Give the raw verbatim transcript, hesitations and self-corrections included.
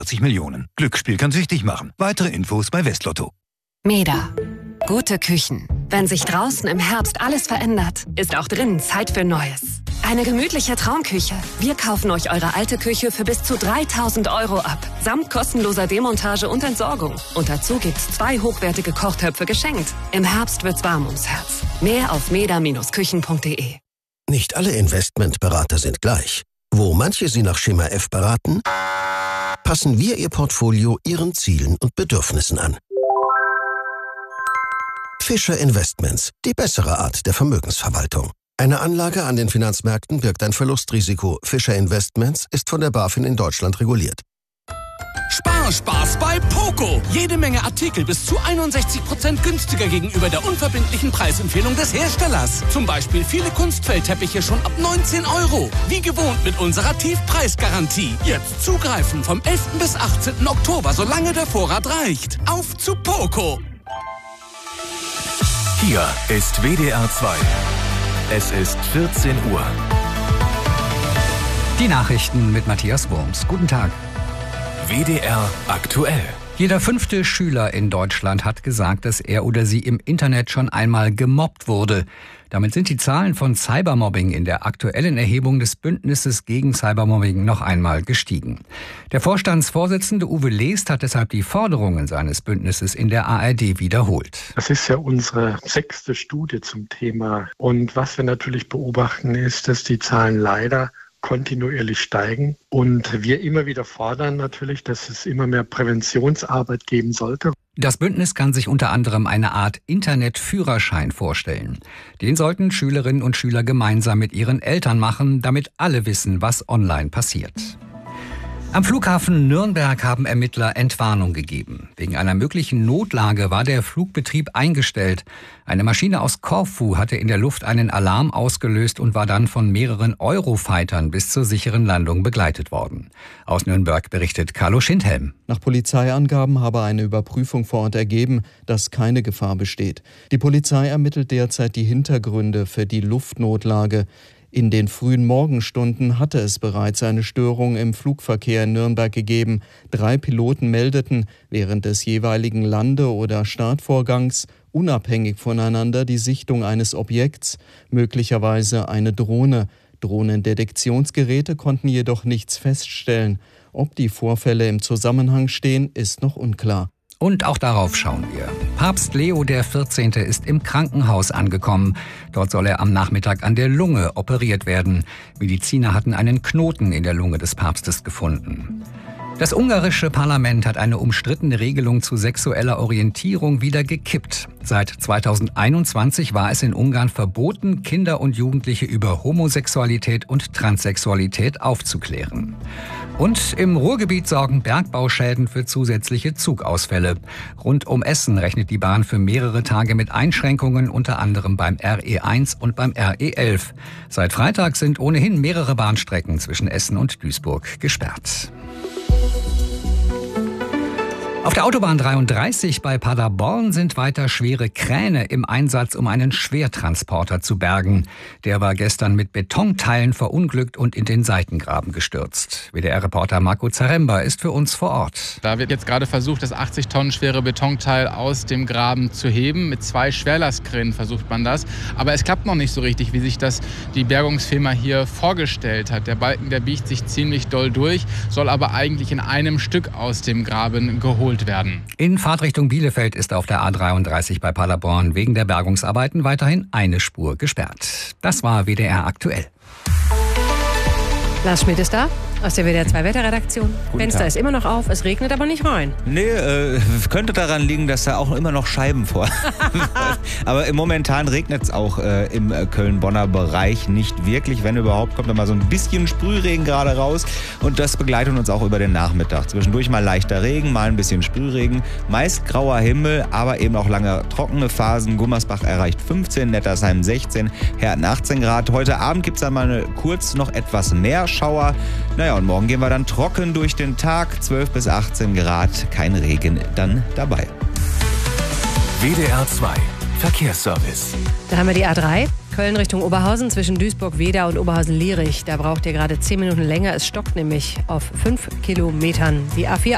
vierzig Millionen. Glücksspiel kann süchtig machen. Weitere Infos bei Westlotto. Meda. Gute Küchen. Wenn sich draußen im Herbst alles verändert, ist auch drinnen Zeit für Neues. Eine gemütliche Traumküche. Wir kaufen euch eure alte Küche für bis zu dreitausend Euro ab. Samt kostenloser Demontage und Entsorgung. Und dazu gibt's zwei hochwertige Kochtöpfe geschenkt. Im Herbst wird's warm ums Herz. Mehr auf meda Bindestrich küchen punkt de. Nicht alle Investmentberater sind gleich. Wo manche Sie nach Schema F beraten, passen wir Ihr Portfolio Ihren Zielen und Bedürfnissen an. Fischer Investments, die bessere Art der Vermögensverwaltung. Eine Anlage an den Finanzmärkten birgt ein Verlustrisiko. Fischer Investments ist von der BaFin in Deutschland reguliert. Sparspaß bei Poco. Jede Menge Artikel bis zu einundsechzig Prozent günstiger gegenüber der unverbindlichen Preisempfehlung des Herstellers. Zum Beispiel viele Kunstfeldteppiche schon ab neunzehn Euro. Wie gewohnt mit unserer Tiefpreisgarantie. Jetzt zugreifen vom elften bis achtzehnten Oktober, solange der Vorrat reicht. Auf zu Poco. Hier ist W D R zwei. Es ist vierzehn Uhr. Die Nachrichten mit Matthias Wurms. Guten Tag. W D R aktuell. Jeder fünfte Schüler in Deutschland hat gesagt, dass er oder sie im Internet schon einmal gemobbt wurde. Damit sind die Zahlen von Cybermobbing in der aktuellen Erhebung des Bündnisses gegen Cybermobbing noch einmal gestiegen. Der Vorstandsvorsitzende Uwe Lest hat deshalb die Forderungen seines Bündnisses in der A R D wiederholt. Das ist ja unsere sechste Studie zum Thema. Und was wir natürlich beobachten, ist, dass die Zahlen leider kontinuierlich steigen und wir immer wieder fordern natürlich, dass es immer mehr Präventionsarbeit geben sollte. Das Bündnis kann sich unter anderem eine Art Internetführerschein vorstellen. Den sollten Schülerinnen und Schüler gemeinsam mit ihren Eltern machen, damit alle wissen, was online passiert. Am Flughafen Nürnberg haben Ermittler Entwarnung gegeben. Wegen einer möglichen Notlage war der Flugbetrieb eingestellt. Eine Maschine aus Korfu hatte in der Luft einen Alarm ausgelöst und war dann von mehreren Eurofightern bis zur sicheren Landung begleitet worden. Aus Nürnberg berichtet Carlo Schindhelm. Nach Polizeiangaben habe eine Überprüfung vor Ort ergeben, dass keine Gefahr besteht. Die Polizei ermittelt derzeit die Hintergründe für die Luftnotlage. In den frühen Morgenstunden hatte es bereits eine Störung im Flugverkehr in Nürnberg gegeben. Drei Piloten meldeten während des jeweiligen Lande- oder Startvorgangs unabhängig voneinander die Sichtung eines Objekts, möglicherweise eine Drohne. Drohnendetektionsgeräte konnten jedoch nichts feststellen. Ob die Vorfälle im Zusammenhang stehen, ist noch unklar. Und auch darauf schauen wir. Papst Leo der vierzehnte ist im Krankenhaus angekommen. Dort soll er am Nachmittag an der Lunge operiert werden. Mediziner hatten einen Knoten in der Lunge des Papstes gefunden. Das ungarische Parlament hat eine umstrittene Regelung zu sexueller Orientierung wieder gekippt. Seit zweitausendeinundzwanzig war es in Ungarn verboten, Kinder und Jugendliche über Homosexualität und Transsexualität aufzuklären. Und im Ruhrgebiet sorgen Bergbauschäden für zusätzliche Zugausfälle. Rund um Essen rechnet die Bahn für mehrere Tage mit Einschränkungen, unter anderem beim R E eins und beim R E elf. Seit Freitag sind ohnehin mehrere Bahnstrecken zwischen Essen und Duisburg gesperrt. Auf der Autobahn dreiunddreißig bei Paderborn sind weiter schwere Kräne im Einsatz, um einen Schwertransporter zu bergen. Der war gestern mit Betonteilen verunglückt und in den Seitengraben gestürzt. W D R-Reporter Marco Zaremba ist für uns vor Ort. Da wird jetzt gerade versucht, das achtzig Tonnen schwere Betonteil aus dem Graben zu heben. Mit zwei Schwerlastkränen versucht man das. Aber es klappt noch nicht so richtig, wie sich das die Bergungsfirma hier vorgestellt hat. Der Balken, der biegt sich ziemlich doll durch, soll aber eigentlich in einem Stück aus dem Graben geholt werden. In Fahrtrichtung Bielefeld ist auf der A dreiunddreißig bei Paderborn wegen der Bergungsarbeiten weiterhin eine Spur gesperrt. Das war W D R aktuell. Lars Schmidt ist da, aus der W D R zwei Wetterredaktion. Fenster Tag. ist immer noch auf, es regnet aber nicht rein. Nee, äh, könnte daran liegen, dass da auch immer noch Scheiben vor. Aber momentan regnet es auch äh, im Köln-Bonner Bereich nicht wirklich. Wenn überhaupt, kommt da mal so ein bisschen Sprühregen gerade raus. Und das begleitet uns auch über den Nachmittag. Zwischendurch mal leichter Regen, mal ein bisschen Sprühregen. Meist grauer Himmel, aber eben auch lange trockene Phasen. Gummersbach erreicht fünfzehn, Nettersheim sechzehn, Herten achtzehn Grad. Heute Abend gibt es dann mal eine, kurz noch etwas mehr Schauer. Naja, und morgen gehen wir dann trocken durch den Tag. zwölf bis achtzehn Grad, kein Regen dann dabei. W D R zwei Verkehrsservice. Da haben wir die A drei, Köln Richtung Oberhausen zwischen Duisburg-Wedau und Oberhausen-Lierich. Da braucht ihr gerade zehn Minuten länger. Es stockt nämlich auf fünf Kilometern. Die A vier